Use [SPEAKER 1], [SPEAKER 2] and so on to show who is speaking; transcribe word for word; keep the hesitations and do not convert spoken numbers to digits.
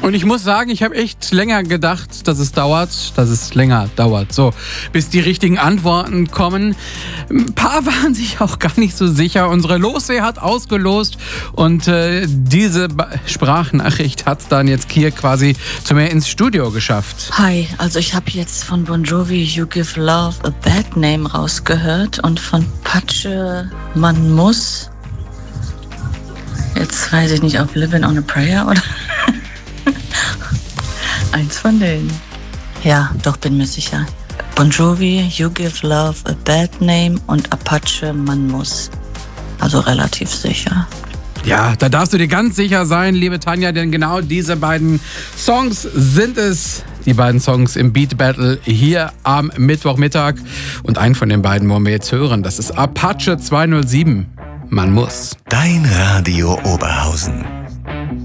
[SPEAKER 1] Und ich muss sagen, ich habe echt länger gedacht, dass es dauert, dass es länger dauert. So, bis die richtigen Antworten kommen. Ein paar waren sich auch gar nicht so sicher. Unsere Lossee hat ausgelost und äh, diese ba- Sprachnachricht hat dann jetzt hier quasi zu mir ins Studio geschafft.
[SPEAKER 2] Hi, also ich habe jetzt von Bon Jovi You Give Love a Bad Name rausgehört und von Patsche Man muss. Jetzt weiß ich nicht, ob Living on a Prayer oder eins von denen. Ja, doch, bin mir sicher. Bon Jovi, You Give Love a Bad Name und Apache Man muss. Also relativ sicher.
[SPEAKER 1] Ja, da darfst du dir ganz sicher sein, liebe Tanja, denn genau diese beiden Songs sind es. Die beiden Songs im Beat Battle hier am Mittwochmittag. Und einen von den beiden wollen wir jetzt hören. Das ist Apache zwei null sieben. Man muss.
[SPEAKER 3] Dein Radio Oberhausen.